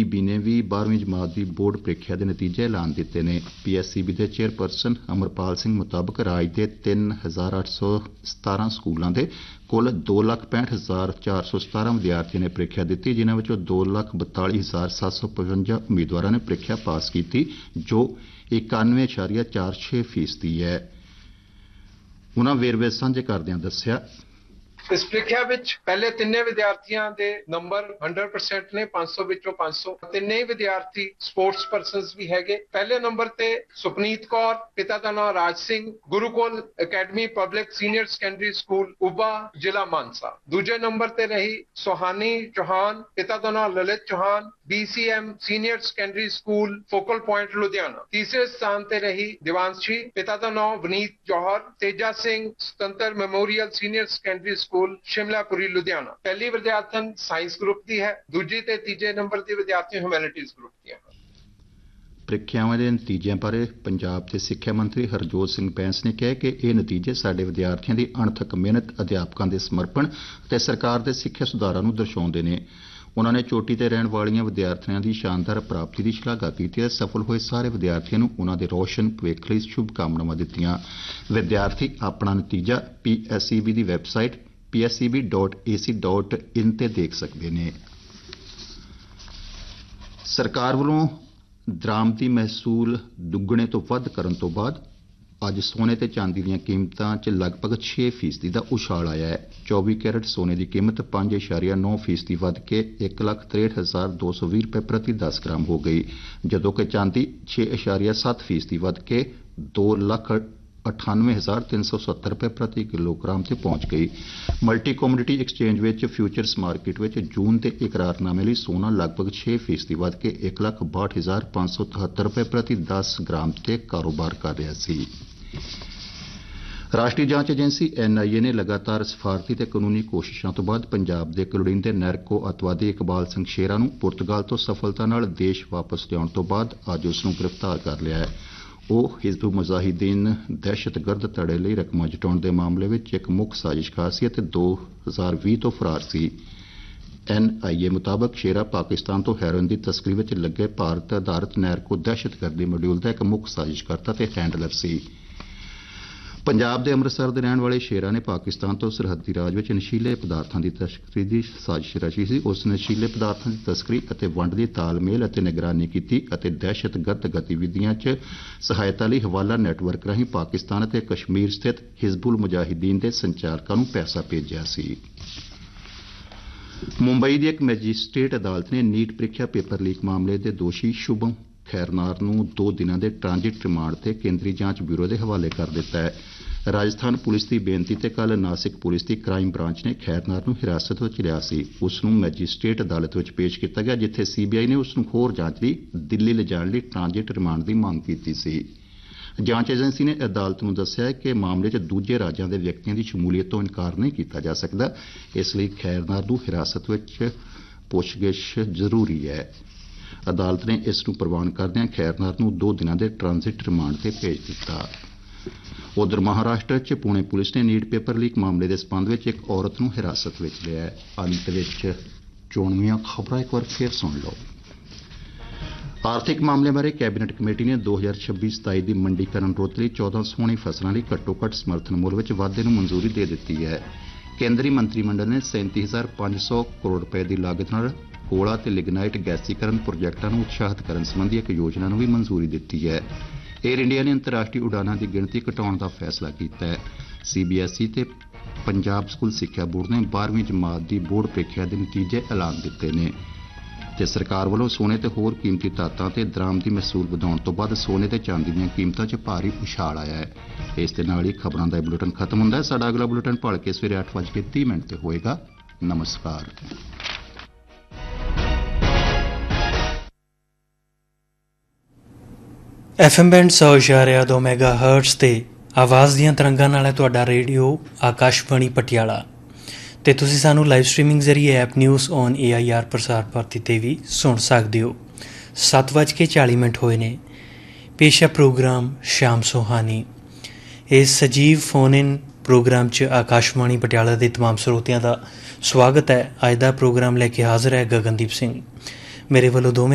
PSEB ने भी 12वीं जमात की बोर्ड प्रीख्या के नतीजे ऐलान दिते ने। PSEB के चेयरपर्सन अमरपाल सिंह मुताबक राज्य के 3817 स्कूलों के कुल 2,65,417 विद्यार्थियों ने प्रीख्या दी, जिन्होंने 2,42,755 उम्मीदवारों ने प्रीख्या पास की, जो 91.46% है। उन्होंने वेरवे साझे करदियां दस्सिया इस ਪ੍ਰੀਖਿਆ ਵਿੱਚ ਪਹਿਲੇ ਤਿੰਨੇ ਵਿਦਿਆਰਥੀਆਂ ਦੇ ਨੰਬਰ 100% ਨੇ 500 ਵਿੱਚੋਂ 500 ਤਿੰਨੇ ਹੀ ਵਿਦਿਆਰਥੀ ਸਪੋਰਟਸ ਪਰਸਨਸ ਵੀ ਹੈਗੇ। ਪਹਿਲੇ ਨੰਬਰ ਤੇ ਸੁਪਨੀਤ ਕੌਰ, ਪਿਤਾ ਦਾ ਨਾਮ Raj Singh, Gurukul academy public senior secondary school ਉਬਾ, ਜ਼ਿਲ੍ਹਾ ਮਾਨਸਾ। ਦੂਜੇ ਨੰਬਰ ਤੇ ਰਹੀ ਸੁਹਾਨੀ ਚੌਹਾਨ, ਪਿਤਾ ਦਾ ਨਾਮ Lalit Chauhan, BCM senior secondary school focal point Ludhiana. ਤੀਸਰੇ ਸਥਾਨ ਤੇ ਰਹੀ ਦਿਵਾਂਸ਼ੀ, ਪਿਤਾ ਦਾ ਨਾਮ ਵਨੀਤ ਜੌਹਰ, ਤੇਜਾ ਸਿੰਘ ਸੁਤੰਤਰ memorial senior secondary school Shimlapuri Ludhiana. पहली विद्यार्थन साइंस ग्रुप की है, दूजी ते तीजे नंबर की विद्यार्थी ह्यूमैनिटीज ग्रुप की है। ਪ੍ਰੀਖਿਆਵਾਂ ਦੇ ਨਤੀਜਿਆਂ ਬਾਰੇ ਪੰਜਾਬ ਦੇ ਸਿੱਖਿਆ ਮੰਤਰੀ ਹਰਜੋਤ ਸਿੰਘ ਬੈਂਸ ਨੇ ਕਿਹਾ ਕਿ ਇਹ ਨਤੀਜੇ ਸਾਡੇ ਵਿਦਿਆਰਥੀਆਂ ਦੀ ਅਣਥੱਕ ਮਿਹਨਤ, ਅਧਿਆਪਕਾਂ ਦੇ ਸਮਰਪਣ ਅਤੇ ਸਰਕਾਰ ਦੇ ਸਿੱਖਿਆ ਸੁਧਾਰਾਂ ਨੂੰ ਦਰਸਾਉਂਦੇ ਨੇ। ਉਹਨਾਂ ਨੇ ਚੋਟੀ ਤੇ ਰਹਿਣ ਵਾਲੀਆਂ ਵਿਦਿਆਰਥੀਆਂ ਦੀ ਸ਼ਾਨਦਾਰ ਪ੍ਰਾਪਤੀ ਦੀ ਸ਼ਲਾਘਾ ਕੀਤੀ ਅਤੇ ਸਫਲ ਹੋਏ ਸਾਰੇ ਵਿਦਿਆਰਥੀਆਂ ਨੂੰ ਉਹਨਾਂ ਦੇ ਰੋਸ਼ਨ ਭਵਿੱਖ ਲਈ ਸ਼ੁਭਕਾਮਨਾਵਾਂ ਦਿੱਤੀਆਂ। ਵਿਦਿਆਰਥੀ ਆਪਣਾ ਨਤੀਜਾ PSEB ਦੀ ਵੈਬਸਾਈਟ PSEB.ac.in ਤੇ ਦੇਖ ਸਕਦੇ ਨੇ। ਸਰਕਾਰ ਵੱਲੋਂ ਦਰਾਮਦੀ ਮਹਿਸੂਲ ਦੁੱਗਣੇ ਤੋਂ ਵੱਧ ਕਰਨ ਤੋਂ ਬਾਅਦ ਅੱਜ ਸੋਨੇ ਤੇ ਚਾਂਦੀ ਦੀਆਂ ਕੀਮਤਾਂ 'ਚ ਲਗਭਗ 6% ਦਾ ਉਛਾਲ ਆਇਆ ਹੈ। 24 ਕੈਰਟ ਸੋਨੇ ਦੀ ਕੀਮਤ 5.9% ਵੱਧ ਕੇ 1,63,220 ਰੁਪਏ ਪ੍ਰਤੀ 10 ਗ੍ਰਾਮ ਹੋ ਗਈ, ਜਦੋਂ ਕਿ ਚਾਂਦੀ 6.7% ਵੱਧ ਕੇ 2,98,370 ਰੁਪਏ ਪ੍ਰਤੀ ਕਿਲੋਗ੍ਰਾਮ ਤੇ ਪਹੁੰਚ ਗਈ। ਮਲਟੀ ਕਮੋਡਿਟੀ ਐਕਸਚੇਂਜ ਵਿੱਚ ਫਿਊਚਰਸ ਮਾਰਕੀਟ ਵਿੱਚ ਜੂਨ ਦੇ ਇਕਰਾਰਨਾਮੇ ਲਈ ਸੋਨਾ ਲਗਭਗ 6% ਵੱਧ ਕੇ 1,62,573 ਰੁਪਏ ਪ੍ਰਤੀ 10 ਗ੍ਰਾਮ ਤੇ ਕਾਰੋਬਾਰ ਕਰ ਰਿਹਾ ਸੀ। ਰਾਸ਼ਟਰੀ ਜਾਂਚ ਏਜੰਸੀ NIA ਨੇ ਲਗਾਤਾਰ ਸਫਾਰਤੀ ਤੇ ਕਾਨੂੰਨੀ ਕੋਸ਼ਿਸ਼ਾਂ ਤੋਂ ਬਾਅਦ ਪੰਜਾਬ ਦੇ ਕੁਲਵਿੰਦਰ ਨੈਰਕੋ ਅੱਤਵਾਦੀ ਇਕਬਾਲ ਸਿੰਘ ਸ਼ੇਰਾ ਨੂੰ ਪੁਰਤਗਾਲ ਤੋਂ ਸਫਲਤਾ ਨਾਲ ਦੇਸ਼ ਵਾਪਸ ਲਿਆਉਣ ਤੋਂ ਬਾਅਦ ਅੱਜ ਉਸ ਨੂੰ ਗ੍ਰਿਫਤਾਰ ਕਰ ਲਿਆ ਹੈ। ਉਹ ਹਿਜ਼ਬੁਲ ਮੁਜਾਹਿਦੀਨ ਦਹਿਸ਼ਤਗਰਦ ਧੜੇ ਲਈ ਰਕਮਾਂ ਜਟਾਉਣ ਦੇ ਮਾਮਲੇ ਵਿੱਚ ਇੱਕ ਮੁੱਖ ਸਾਜ਼ਿਸ਼ਕਾਰ ਸੀ ਅਤੇ 2020 ਤੋਂ ਫਰਾਰ ਸੀ। NIA ਮੁਤਾਬਕ ਸ਼ੇਰਾ ਪਾਕਿਸਤਾਨ ਤੋਂ ਹੈਰੋਇਨ ਦੀ ਤਸਕਰੀ ਵਿੱਚ ਲੱਗੇ ਭਾਰਤ ਆਧਾਰਿਤ ਨੈਰਕੋ ਦਹਿਸ਼ਤਗਰਦੀ ਮੋਡਿਊਲ ਦਾ ਇੱਕ ਮੁੱਖ ਸਾਜ਼ਿਸ਼ਕਰਤਾ ਤੇ ਹੈਂਡਲਰ ਸੀ। ਪੰਜਾਬ ਦੇ ਅੰਮ੍ਰਿਤਸਰ ਦੇ ਰਹਿਣ ਵਾਲੇ ਸ਼ੇਰਾ ਨੇ ਪਾਕਿਸਤਾਨ ਤੋਂ ਸਰਹੱਦੀ ਰਾਜ ਵਿੱਚ ਨਸ਼ੀਲੇ ਪਦਾਰਥਾਂ ਦੀ ਤਸਕਰੀ ਦੀ ਸਾਜ਼ਿਸ਼ ਰਚੀ ਸੀ। ਉਸ ਨੇ ਨਸ਼ੀਲੇ ਪਦਾਰਥਾਂ ਦੀ ਤਸਕਰੀ ਅਤੇ ਵੰਡ ਦੀ ਤਾਲਮੇਲ ਅਤੇ ਨਿਗਰਾਨੀ ਕੀਤੀ ਅਤੇ ਦਹਿਸ਼ਤਗਰਦ ਗਤੀਵਿਧੀਆਂ 'ਚ ਸਹਾਇਤਾ ਲਈ ਹਵਾਲਾ ਨੈਟਵਰਕ ਰਾਹੀਂ ਪਾਕਿਸਤਾਨ ਅਤੇ ਕਸ਼ਮੀਰ ਸਥਿਤ ਹਿਜ਼ਬੁਲ ਮੁਜਾਹਿਦੀਨ ਦੇ ਸੰਚਾਲਕਾਂ ਨੂੰ ਪੈਸਾ ਭੇਜਿਆ ਸੀ। ਮੁੰਬਈ ਦੀ ਇੱਕ ਮੈਜਿਸਟ੍ਰੇਟ ਅਦਾਲਤ ਨੇ ਨੀਟ ਪ੍ਰੀਖਿਆ ਪੇਪਰ ਲੀਕ ਮਾਮਲੇ ਦੇ ਦੋਸ਼ੀ ਸ਼ੁਭਮ ਖੈਰਨਾਰ ਨੂੰ 2 ਦਿਨਾਂ ਦੇ ਟ੍ਰਾਂਜ਼ਿਟ ਰਿਮਾਂਡ ਤੇ ਕੇਂਦਰੀ ਜਾਂਚ ਬਿਊਰੋ ਦੇ ਹਵਾਲੇ ਕਰ ਦਿੱਤਾ ਹੈ। ਰਾਜਸਥਾਨ ਪੁਲਿਸ ਦੀ ਬੇਨਤੀ ਤੇ ਕੱਲ੍ਹ ਨਾਸਿਕ ਪੁਲਿਸ ਦੀ ਕ੍ਰਾਈਮ ਬ੍ਰਾਂਚ ਨੇ ਖੈਰਨਾਰ ਨੂੰ ਹਿਰਾਸਤ ਵਿੱਚ ਲਿਆ ਸੀ। ਉਸ ਨੂੰ ਮੈਜਿਸਟ੍ਰੇਟ ਅਦਾਲਤ ਵਿੱਚ ਪੇਸ਼ ਕੀਤਾ ਗਿਆ, ਜਿੱਥੇ CBI ਨੇ ਉਸ ਨੂੰ ਹੋਰ ਜਾਂਚ ਲਈ ਦਿੱਲੀ ਲਿਜਾਣ ਲਈ ਟ੍ਰਾਂਜ਼ਿਟ ਰਿਮਾਂਡ ਦੀ ਮੰਗ ਕੀਤੀ ਸੀ। ਜਾਂਚ ਏਜੰਸੀ ਨੇ ਅਦਾਲਤ ਨੂੰ ਦੱਸਿਆ ਕਿ ਮਾਮਲੇ 'ਚ ਦੂਜੇ ਰਾਜਾਂ ਦੇ ਵਿਅਕਤੀਆਂ ਦੀ ਸ਼ਮੂਲੀਅਤ ਤੋਂ ਇਨਕਾਰ ਨਹੀਂ ਕੀਤਾ ਜਾ ਸਕਦਾ, ਇਸ ਲਈ ਖੈਰਨਾਰ ਨੂੰ ਹਿਰਾਸਤ ਵਿੱਚ ਪੁੱਛਗਿੱਛ ਜ਼ਰੂਰੀ ਹੈ। ਅਦਾਲਤ ਨੇ ਇਸ ਨੂੰ ਪ੍ਰਵਾਨ ਕਰਦਿਆਂ ਖੈਰਨਾਰ ਨੂੰ 2 ਦਿਨਾਂ ਦੇ ਟ੍ਰਾਂਜ਼ਿਟ ਰਿਮਾਂਡ ਤੇ ਭੇਜ ਦਿੱਤਾ। ਉਧਰ ਮਹਾਰਾਸ਼ਟਰ 'ਚ ਪੁਣੇ ਪੁਲਿਸ ਨੇ ਨੀਟ ਪੇਪਰ ਲੀਕ ਮਾਮਲੇ ਦੇ ਸਬੰਧ ਵਿੱਚ ਇੱਕ ਔਰਤ ਨੂੰ ਹਿਰਾਸਤ ਵਿੱਚ ਲਿਆ ਹੈ। ਅੰਤ ਵਿੱਚ ਚੋਣਵੀਆਂ ਖਬਰਾਂ ਇੱਕ ਵਾਰ ਫਿਰ ਸੁਣ ਲਓ। ਆਰਥਿਕ ਮਾਮਲਿਆਂ ਬਾਰੇ ਕੈਬਨਿਟ ਕਮੇਟੀ ਨੇ 2026-27 ਦੀ ਮੰਡੀਕਰਨ ਰੁੱਤ ਲਈ 14 ਸੋਹਣੀ ਫਸਲਾਂ ਲਈ ਘੱਟੋ-ਘੱਟ ਸਮਰਥਨ ਮੁੱਲ ਵਿੱਚ ਵਾਧੇ ਨੂੰ ਮਨਜ਼ੂਰੀ ਦੇ ਦਿੱਤੀ ਹੈ। ਕੇਂਦਰੀ ਮੰਤਰੀ ਮੰਡਲ ਨੇ 37,500 ਕਰੋੜ ਰੁਪਏ ਦੀ ਲਾਗਤ ਨਾਲ ਕੋਲਾ ਤੇ ਲਿਗਨਾਈਟ ਗੈਸੀਕਰਨ ਪ੍ਰੋਜੈਕਟਾਂ ਨੂੰ ਉਤਸ਼ਾਹਿਤ ਕਰਨ ਸੰਬੰਧੀ ਇੱਕ ਯੋਜਨਾ ਨੂੰ ਵੀ ਮਨਜ਼ੂਰੀ ਦਿੱਤੀ ਹੈ। ਏਅਰ ਇੰਡੀਆ ਨੇ ਅੰਤਰਰਾਸ਼ਟਰੀ ਉਡਾਨਾਂ ਦੀ ਗਿਣਤੀ ਘਟਾਉਣ ਦਾ ਫੈਸਲਾ ਕੀਤਾ ਹੈ। CBSE ਤੇ ਪੰਜਾਬ ਸਕੂਲ ਸਿੱਖਿਆ ਬੋਰਡ ਨੇ 12ਵੀਂ ਜਮਾਤ ਦੀ ਬੋਰਡ ਪ੍ਰੀਖਿਆ ਦੇ ਨਤੀਜੇ ਐਲਾਨ ਦਿੱਤੇ ਨੇ ਤੇ ਸਰਕਾਰ ਵੱਲੋਂ ਸੋਨੇ ਤੇ ਹੋਰ ਕੀਮਤੀ ਧਾਤਾਂ ਤੇ ਦਰਾਮਦੀ ਮਹਿਸੂਲ ਵਧਾਉਣ ਤੋਂ ਬਾਅਦ ਸੋਨੇ ਤੇ ਚਾਂਦੀ ਦੀਆਂ ਕੀਮਤਾਂ 'ਚ ਭਾਰੀ ਉਛਾਲ ਆਇਆ ਹੈ। ਇਸ ਦੇ ਨਾਲ ਹੀ ਖਬਰਾਂ ਦਾ ਬੁਲੇਟਿਨ ਖਤਮ ਹੁੰਦਾ ਹੈ। ਸਾਡਾ ਅਗਲਾ ਬੁਲੇਟਿਨ ਭਲਕੇ ਸਵੇਰੇ 8:30 ਤੇ ਹੋਏਗਾ। ਨਮਸਕਾਰ। FM ਬੈਂਡ 100.2 ਮੈਗਾਹਰਟਜ਼ ਤੇ ਆਵਾਜ਼ ਦੀਆਂ ਤਰੰਗਾਂ ਨਾਲ ਹੈ ਤੁਹਾਡਾ ਰੇਡੀਓ ਆਕਾਸ਼ਵਾਣੀ ਪਟਿਆਲਾ ਤੇ ਤੁਸੀਂ ਸਾਨੂੰ ਲਾਈਵ ਸਟ੍ਰੀਮਿੰਗ ਜ਼ਰੀਏ app news on AIR Prasar Bharati ਤੇ ਵੀ ਸੁਣ ਸਕਦੇ ਹੋ। 7:40 ਹੋਏ ਨੇ। ਪੇਸ਼ਾ ਪ੍ਰੋਗਰਾਮ ਸ਼ਾਮ ਸੁਹਾਨੀ। ਇਸ ਸਜੀਵ ਫੋਨ ਇਨ ਪ੍ਰੋਗਰਾਮ 'ਚ ਆਕਾਸ਼ਵਾਣੀ ਪਟਿਆਲਾ ਦੇ ਤਮਾਮ ਸਰੋਤਿਆਂ ਦਾ ਸਵਾਗਤ ਹੈ। ਅੱਜ ਦਾ ਪ੍ਰੋਗਰਾਮ ਲੈ ਕੇ ਹਾਜ਼ਰ ਹੈ ਗਗਨਦੀਪ ਸਿੰਘ। ਮੇਰੇ ਵੱਲੋਂ ਦੋਵੇਂ